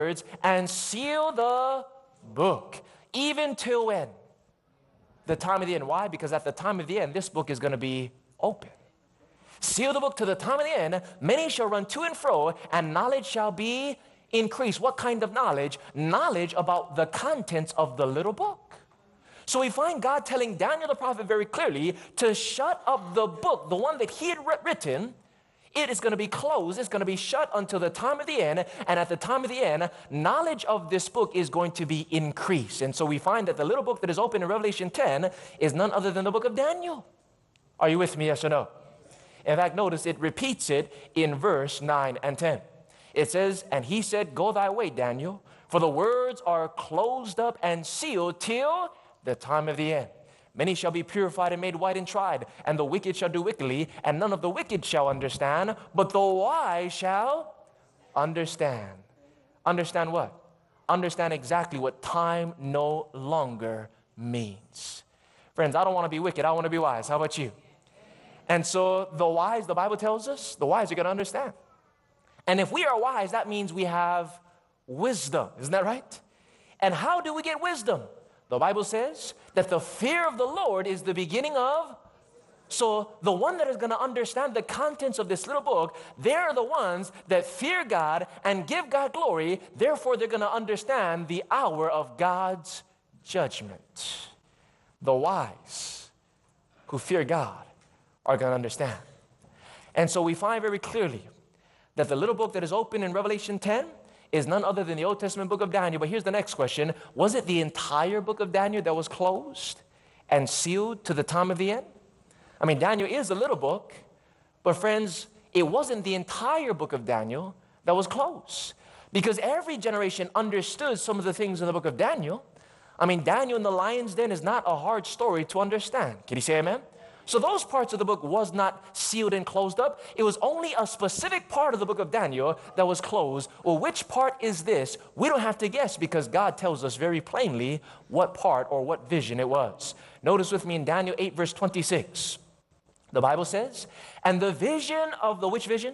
words and seal the book, even till when? The time of the end. Why? Because at the time of the end, this book is going to be open. Seal the book to the time of the end. Many shall run to and fro, and knowledge shall be increased. What kind of knowledge? Knowledge about the contents of the little book. So we find God telling Daniel the prophet very clearly to shut up the book, the one that he had written. It is going to be closed. It's going to be shut until the time of the end. And at the time of the end, knowledge of this book is going to be increased. And so we find that the little book that is open in Revelation 10 is none other than the book of Daniel. Are you with me, yes or no? In fact, notice it repeats it in verse 9 and 10. It says, and he said, go thy way, Daniel, for the words are closed up and sealed till the time of the end. Many shall be purified and made white and tried, and the wicked shall do wickedly, and none of the wicked shall understand, but the wise shall understand. Understand what? Understand exactly what time no longer means. Friends, I don't want to be wicked. I want to be wise. How about you? And so the wise, the Bible tells us, the wise are going to understand. And if we are wise, that means we have wisdom. Isn't that right? And how do we get wisdom? The Bible says that the fear of the Lord is the beginning of. So the one that is going to understand the contents of this little book, they're the ones that fear God and give God glory. Therefore, they're going to understand the hour of God's judgment. The wise who fear God are going to understand. And so we find very clearly that the little book that is open in Revelation 10 is none other than the Old Testament book of Daniel. But here's the next question. Was it the entire book of Daniel that was closed and sealed to the time of the end? I mean, Daniel is a little book, but friends, it wasn't the entire book of Daniel that was closed, because every generation understood some of the things in the book of Daniel. I mean, Daniel in the lion's den is not a hard story to understand. Can you say amen? So those parts of the book was not sealed and closed up. It was only a specific part of the book of Daniel that was closed. Well, which part is this? We don't have to guess, because God tells us very plainly what part or what vision it was. Notice with me in Daniel 8 verse 26. The Bible says, and the vision of the which vision?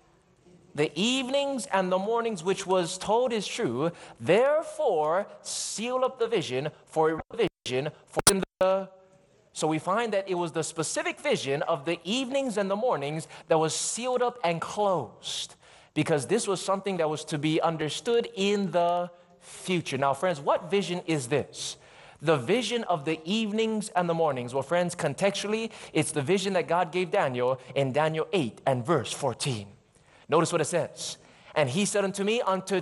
The evenings and the mornings which was told is true. Therefore, seal up the vision for in the. So we find that it was the specific vision of the evenings and the mornings that was sealed up and closed, because this was something that was to be understood in the future. Now, friends, what vision is this? The vision of the evenings and the mornings. Well, friends, contextually, it's the vision that God gave Daniel in Daniel 8 and verse 14. Notice what it says. And he said unto me, unto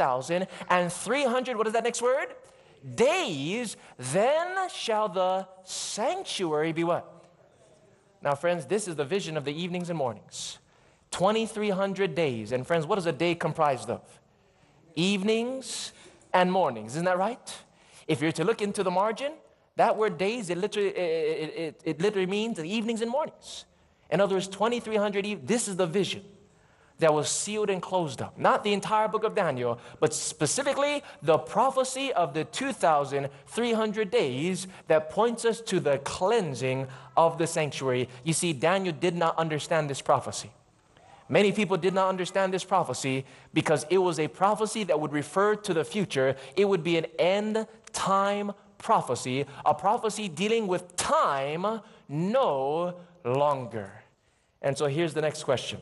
2,300, what is that next word? Days, then shall the sanctuary be what? Now, friends, this is the vision of the evenings and mornings. 2,300 days. And friends, what is a day comprised of? Evenings and mornings. Isn't that right? If you're to look into the margin, that word days, it literally means the evenings and mornings. In other words, 2,300, this is the vision that was sealed and closed up. Not the entire book of Daniel, but specifically the prophecy of the 2,300 days that points us to the cleansing of the sanctuary. You see, Daniel did not understand this prophecy. Many people did not understand this prophecy because it was a prophecy that would refer to the future. It would be an end time prophecy, a prophecy dealing with time no longer. And so here's the next question.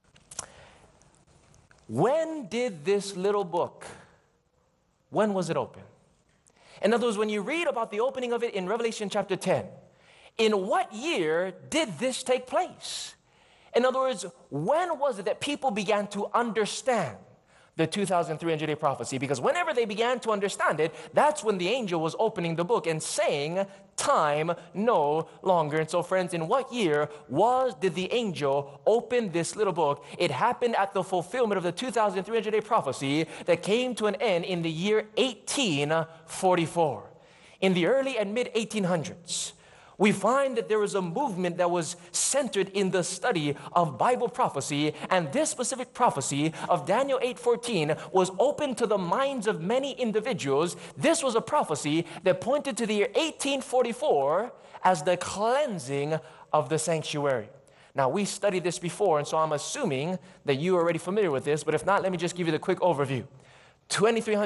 When did this little book, when was it open? In other words, when you read about the opening of it in Revelation chapter 10, in what year did this take place? In other words, when was it that people began to understand the 2,300-day prophecy? Because whenever they began to understand it, that's when the angel was opening the book and saying, time no longer. And so, friends, in what year did the angel open this little book? It happened at the fulfillment of the 2,300-day prophecy that came to an end in the year 1844. In the early and mid-1800s, we find that there was a movement that was centered in the study of Bible prophecy, and this specific prophecy of Daniel 8:14 was open to the minds of many individuals. This was a prophecy that pointed to the year 1844 as the cleansing of the sanctuary. Now, we studied this before, and so I'm assuming that you are already familiar with this, but if not, let me just give you the quick overview. 2,300